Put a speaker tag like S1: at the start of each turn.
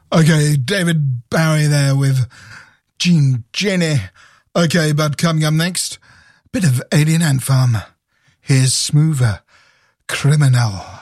S1: Okay, David Bowie there with Jean Jenny. Okay, but coming up next, a bit of Alien Ant Farm. Here's Smoother Criminal.